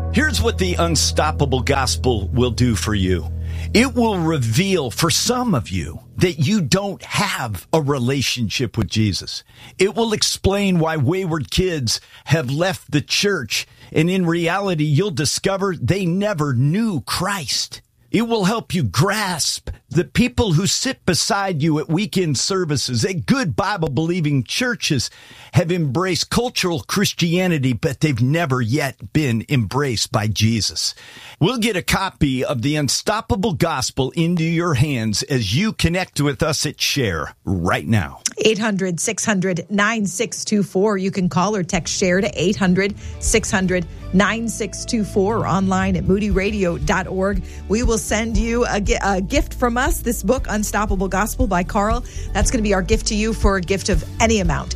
Here's what the Unstoppable Gospel will do for you. It will reveal for some of you that you don't have a relationship with Jesus. It will explain why wayward kids have left the church, and in reality, you'll discover they never knew Christ. It will help you grasp the people who sit beside you at weekend services, at good Bible-believing churches, have embraced cultural Christianity, but they've never yet been embraced by Jesus. We'll get a copy of the Unstoppable Gospel into your hands as you connect with us at Share right now. 800-600-9624. You can call or text Share to 800-600-9624 or online at moodyradio.org. We will send you a gift from us, this book, Unstoppable Gospel by Carl. That's going to be our gift to you for a gift of any amount.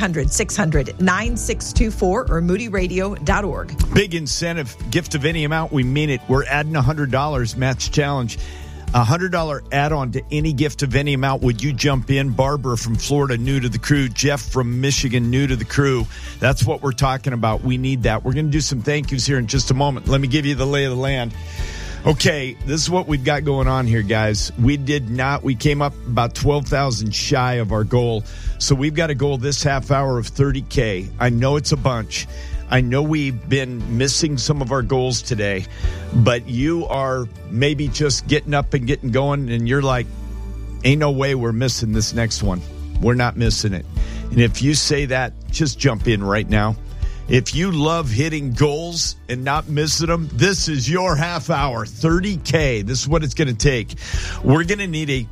800-600-9624 or moodyradio.org. Big incentive, gift of any amount. We mean it. We're adding $100, Matt's challenge. $100 add-on to any gift of any amount. Would you jump in? Barbara from Florida, new to the crew. Jeff from Michigan, new to the crew. That's what we're talking about. We need that. We're going to do some thank yous here in just a moment. Let me give you the lay of the land. Okay, this is what we've got going on here, guys. We came up about 12,000 shy of our goal. So we've got a goal this half hour of 30K. I know it's a bunch. I know we've been missing some of our goals today, but you are maybe just getting up and getting going, and you're like, ain't no way we're missing this next one. We're not missing it. And if you say that, just jump in right now. If you love hitting goals and not missing them, this is your half hour, 30K. This is what it's going to take. We're going to need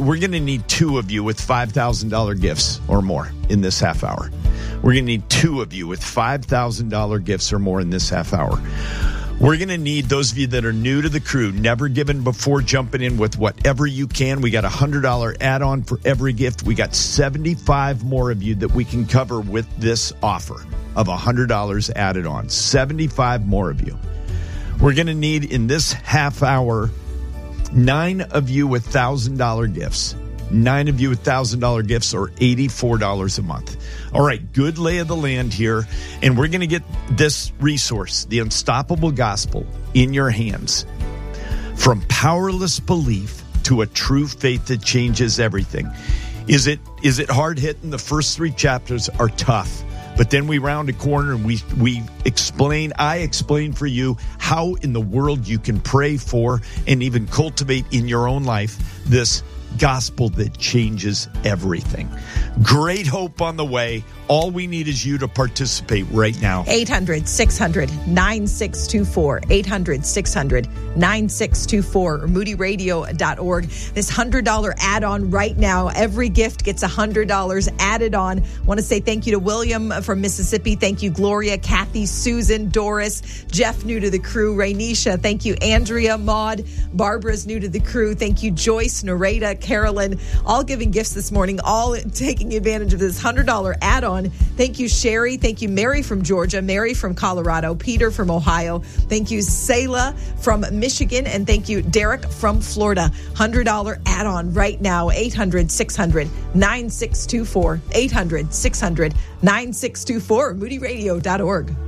two of you with $5,000 gifts or more in this half hour. We're going to need two of you with $5,000 gifts or more in this half hour. We're going to need those of you that are new to the crew, never given before, jumping in with whatever you can. We got a $100 add-on for every gift. We got 75 more of you that we can cover with this offer of $100 added on. 75 more of you. We're going to need in this half hour 9 of you with $1,000 gifts. 9 of you with $1,000 gifts, or $84 a month. All right, good lay of the land here. And we're going to get this resource, the Unstoppable Gospel, in your hands. From powerless belief to a true faith that changes everything. Is it hard hitting? The first 3 chapters are tough. But then we round a corner and I explain for you how in the world you can pray for and even cultivate in your own life this gospel that changes everything. Great hope on the way. All we need is you to participate right now. 800-600-9624. 800-600-9624 or moodyradio.org. This $100 add-on right now. Every gift gets $100 added on. Want to say thank you to William from Mississippi. Thank you, Gloria, Kathy, Susan, Doris, Jeff, new to the crew, Rainisha. Thank you, Andrea, Maud. Barbara's new to the crew. Thank you, Joyce, Nareda, Carolyn. All giving gifts this morning, all taking advantage of this $100 add-on. Thank you, Sherry. Thank you, Mary from Georgia, Mary from Colorado, Peter from Ohio. Thank you, Selah from Michigan. And thank you, Derek from Florida. $100 add-on right now. 800-600-9624. 800-600-9624. moodyradio.org.